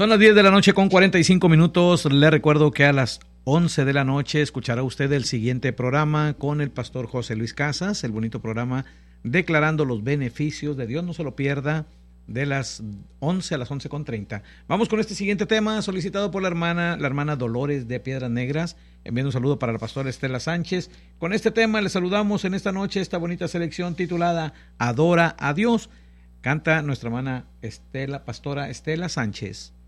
Son las 10 de la noche con 45 minutos. Le recuerdo que a las 11 de la noche escuchará usted el siguiente programa con el pastor José Luis Casas, el bonito programa Declarando los Beneficios de Dios. No se lo pierda, de las 11 a las 11:30. Vamos con este siguiente tema solicitado por la hermana Dolores de Piedras Negras, enviando un saludo para la pastora Estela Sánchez. Con este tema le saludamos en esta noche, esta bonita selección titulada Adora a Dios. Canta nuestra hermana pastora Estela Sánchez.